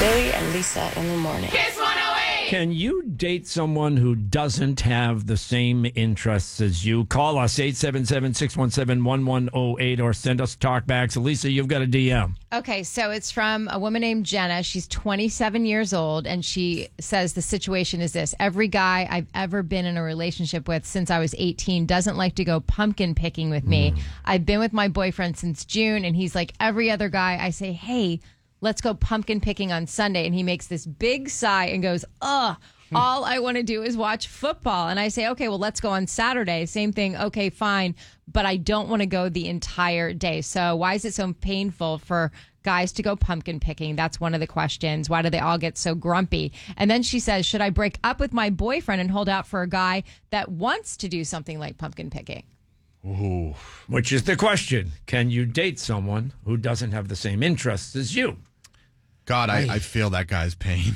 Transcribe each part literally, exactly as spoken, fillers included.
Billy and Lisa in the morning. Kiss one oh eight. Can you date someone who doesn't have the same interests as you? Call us eight seven seven, six one seven, one one zero eight or send us talkbacks. Lisa, you've got a D M. Okay, so it's from a woman named Jenna. She's twenty-seven years old, and she says the situation is this. Every guy I've ever been in a relationship with since I was eighteen doesn't like to go pumpkin picking with me. Mm. I've been with my boyfriend since June, and he's like every other guy. I say, hey, let's go pumpkin picking on Sunday. And he makes this big sigh and goes, ugh, all I want to do is watch football. And I say, okay, well, let's go on Saturday. Same thing. Okay, fine. But I don't want to go the entire day. So why is it so painful for guys to go pumpkin picking? That's one of the questions. Why do they all get so grumpy? And then she says, should I break up with my boyfriend and hold out for a guy that wants to do something like pumpkin picking? Ooh. Which is the question. Can you date someone who doesn't have the same interests as you? God, I, I feel that guy's pain.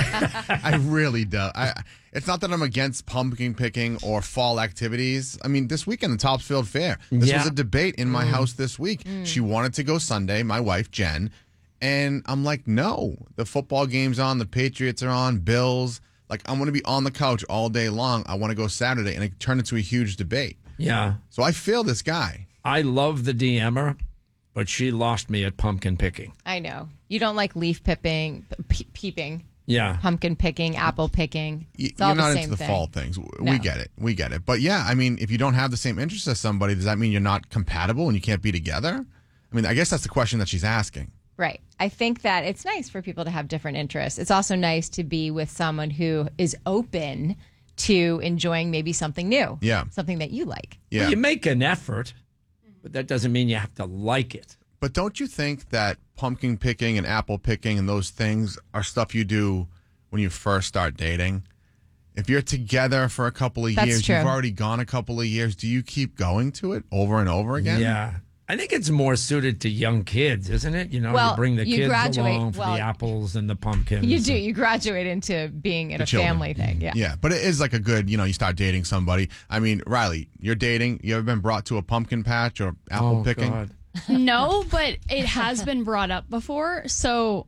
I really do. I, it's not that I'm against pumpkin picking or fall activities. I mean, this weekend, the Topsfield Fair. This yeah. was a debate in my mm. house this week. Mm. She wanted to go Sunday, my wife, Jen. And I'm like, no. The football game's on. The Patriots are on. Bills. Like, I'm going to be on the couch all day long. I want to go Saturday. And it turned into a huge debate. Yeah. So I feel this guy. I love the D M-er, but she lost me at pumpkin picking. I know. You don't like leaf pipping, pe- peeping. Yeah. Pumpkin picking, apple picking. It's You're all not the into same the thing. fall things. No. We get it. We get it. But yeah, I mean, if you don't have the same interests as somebody, does that mean you're not compatible and you can't be together? I mean, I guess that's the question that she's asking. Right. I think that it's nice for people to have different interests. It's also nice to be with someone who is open to enjoying maybe something new. Yeah. Something that you like. Yeah. Well, you make an effort, but that doesn't mean you have to like it. But don't you think that pumpkin picking and apple picking and those things are stuff you do when you first start dating? If you're together for a couple of That's years, true. you've already gone a couple of years, do you keep going to it over and over again? Yeah. I think it's more suited to young kids, isn't it? You know, well, you bring the you kids graduate, along for well, the apples and the pumpkins. You do. And, You graduate into being in The a children. family thing. Yeah. Yeah, but it is like a good, you know, you start dating somebody. I mean, Riley, you're dating. You ever been brought to a pumpkin patch or apple oh, picking? God. No, but it has been brought up before. So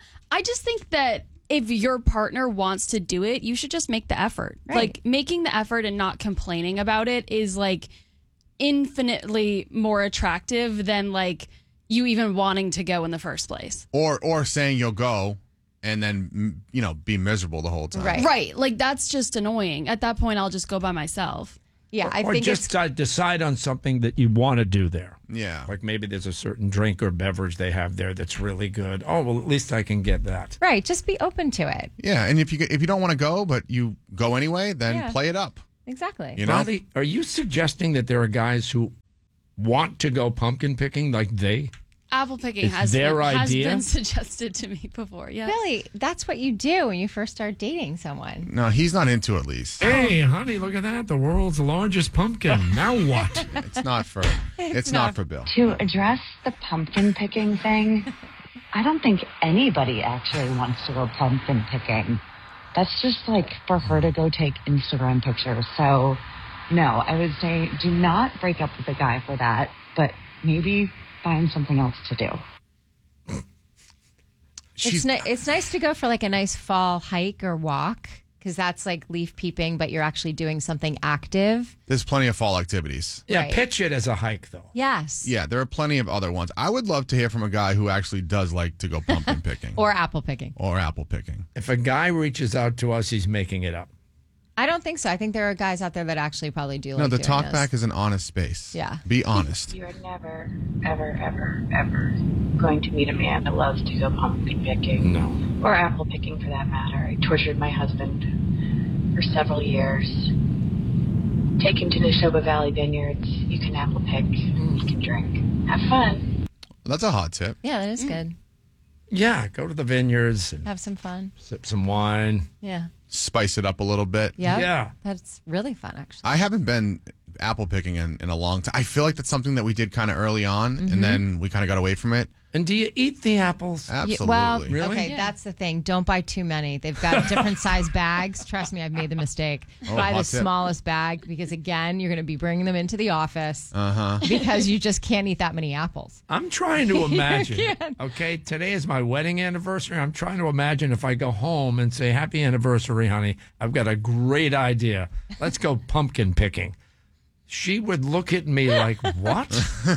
I just think that if your partner wants to do it, you should just make the effort. Right. Like making the effort and not complaining about it is like infinitely more attractive than like you even wanting to go in the first place. Or or saying you'll go and then, mm, you know, be miserable the whole time. Right. Right. Like that's just annoying. At that point, I'll just go by myself. Yeah. I or think just it's decide, decide on something that you want to do there. Yeah. Like maybe there's a certain drink or beverage they have there that's really good. Oh, well, at least I can get that. right. Just be open to it. Yeah, and if you if you don't want to go, but you go anyway, then Yeah. play it up. Exactly. You know? Riley, are you suggesting that there are guys who want to go pumpkin picking like they? Apple picking It's has their been, has idea? been suggested to me before. Yeah. Really, that's what you do when you first start dating someone. No, he's not into it, at least. Hey, honey, look at that. The world's largest pumpkin. Now what? It's not for it's, not, not. for Bill. To address the pumpkin picking thing, I don't think anybody actually wants to go pumpkin picking. That's just like for her to go take Instagram pictures. So, no, I would say do not break up with a guy for that, but maybe find something else to do. It's, ni- it's nice to go for like a nice fall hike or walk because that's like leaf peeping, but you're actually doing something active. There's plenty of fall activities. Yeah, Right. pitch it as a hike, though. Yes. Yeah, there are plenty of other ones. I would love to hear from a guy who actually does like to go pumpkin picking Or apple picking. or apple picking. If a guy reaches out to us, he's making it up. I don't think so. I think there are guys out there that actually probably do No, like the doing talk this. back is an honest space. Yeah. Be honest. You are never, ever, ever, ever going to meet a man that loves to go pumpkin picking. No. Or apple picking for that matter. I tortured my husband for several years. Take him to Neshoba Valley Vineyards. You can apple pick. You can drink. Have fun. That's a hot tip. Yeah, that is good. Yeah, go to the vineyards and Have some fun. sip some wine. Yeah. Spice it up a little bit. Yeah. Yeah. That's really fun, actually. I haven't been apple picking in, in a long time. I feel like that's something that we did kind of early on, and then we kind of got away from it. And do you eat the apples? Absolutely. Well, Really? okay, Yeah. that's the thing. Don't buy too many. They've got different size bags. Trust me, I've made the mistake. Oh, buy the hot tip. smallest bag because, again, you're going to be bringing them into the office Uh-huh. because you just can't eat that many apples. I'm trying to imagine. can. Okay, today is my wedding anniversary. I'm trying to imagine if I go home and say, "Happy anniversary, honey. I've got a great idea. Let's go pumpkin picking." She would look at me like, "What?"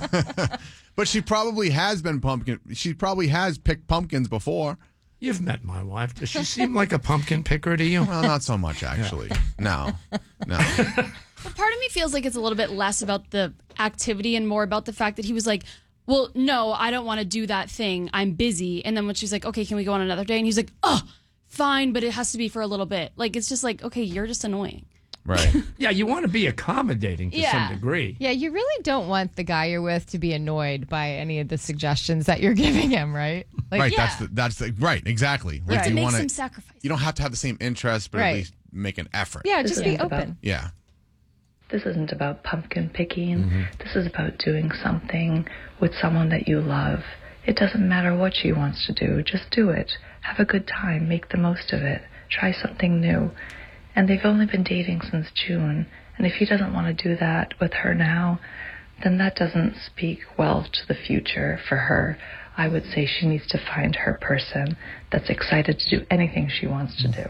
But she probably has been pumpkin. She probably has picked pumpkins before. You've met my wife. Does she seem like a pumpkin picker to you? Well, not so much, actually. No. No. But part of me feels like it's a little bit less about the activity and more about the fact that he was like, well, no, I don't want to do that thing. I'm busy. And then when she's like, okay, can we go on another day? And he's like, oh, fine, but it has to be for a little bit. Like, it's just like, okay, you're just annoying. Right. Yeah, you want to be accommodating to Yeah. some degree. Yeah, you really don't want the guy you're with to be annoyed by any of the suggestions that you're giving him, right? Like, Right. yeah. That's the, that's the, right. Exactly. Like, Right. you Make want some to, sacrifice. you don't have to have the same interests, but at Right. least make an effort. Yeah, just be Yeah. open. Yeah. This isn't about pumpkin picking. This is about doing something with someone that you love. It doesn't matter what she wants to do. Just do it. Have a good time. Make the most of it. Try something new. And they've only been dating since June. And if he doesn't want to do that with her now, then that doesn't speak well to the future for her. I would say she needs to find her person that's excited to do anything she wants to do.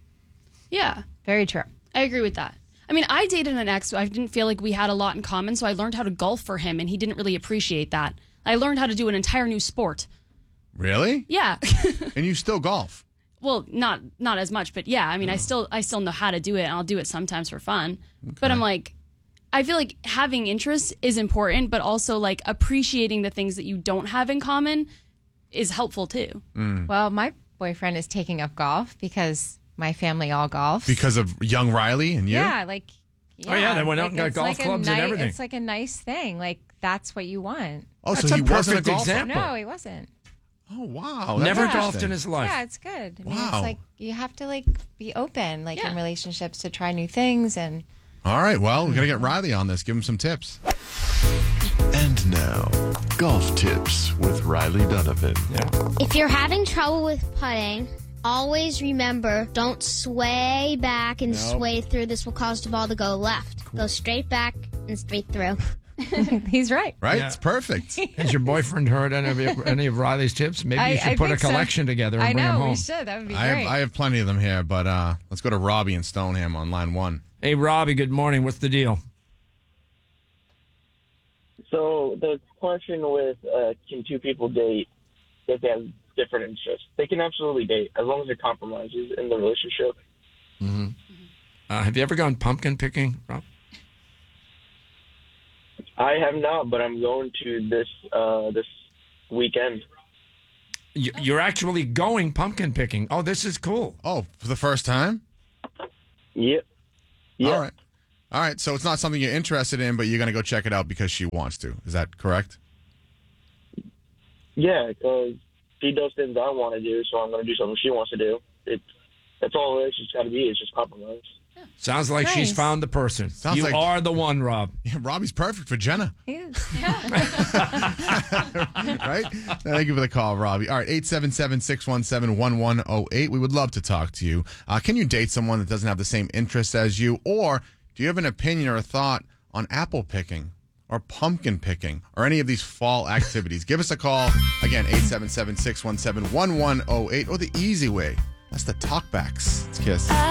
Yeah, Very true. I agree with that. I mean, I dated an ex. I didn't feel like we had a lot in common, so I learned how to golf for him, and he didn't really appreciate that. I learned how to do an entire new sport. Really? Yeah. And you still golf? Well, not not as much, but yeah. I mean, I still I still know how to do it, and I'll do it sometimes for fun. But I'm like, I feel like having interests is important, but also like appreciating the things that you don't have in common is helpful too. Well, my boyfriend is taking up golf because my family all golfs. Because of young Riley and you? Yeah, like. Oh, yeah, they went out and got it's golf a clubs and ni- everything. It's like a nice thing. Like, that's what you want. Oh, That's so a he wasn't a perfect golfer? example. No, he wasn't. Oh, wow. That's Never interesting. golfed in his life. Yeah, it's good. I mean, Wow. it's like you have to like be open, like Yeah. in relationships, to try new things. And All right. Well, we got to get Riley on this. Give him some tips. And now, golf tips with Riley Donovan. If you're having trouble with putting, always remember don't sway back and sway through. This will cause the ball to go left. Go straight back and straight through. he's right. Right? Yeah. It's perfect. Has your boyfriend heard any of, your- any of Riley's tips? Maybe you I- should I put a think so. collection together and I bring them know home. we should. That would be I great. have, I have plenty of them here, but uh, let's go to Robbie in Stoneham on line one. Hey, Robbie, good morning. What's the deal? So the question with uh, can two people date if they have different interests? They can absolutely date as long as it compromises in the relationship. Uh, have you ever gone pumpkin picking, Rob? I have not, but I'm going to this uh, this weekend. You, you're actually going pumpkin picking. Oh, this is cool. Oh, for the first time? Yep. Yeah. All right. All right. So it's not something you're interested in, but you're going to go check it out because she wants to. Is that correct? Yeah, because she does things I want to do, so I'm going to do something she wants to do. It's that's all a relationship's got to be. It's just compromise. Sounds like she's Nice. found the person. Sounds you like- are the one, Rob. Yeah, Robbie's perfect for Jenna. He is. Right? Thank you for the call, Robbie. All right, eight seven seven, six one seven, one one zero eight. We would love to talk to you. Uh, can you date someone that doesn't have the same interests as you? Or do you have an opinion or a thought on apple picking or pumpkin picking or any of these fall activities? Give us a call. Again, eight seven seven, six one seven, one one zero eight, or the easy way. That's the talkbacks. It's Kiss.